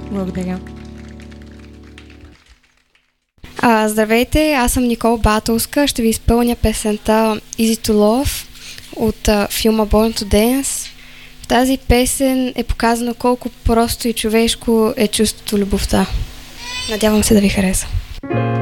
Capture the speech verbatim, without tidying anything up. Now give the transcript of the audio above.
Благодаря. А, здравейте, аз съм Никол Батулска. Ще ви изпълня песента Easy to Love от а, филма Born to Dance. В тази песен е показано колко просто и човешко е чувството любовта. Надявам се да ви хареса.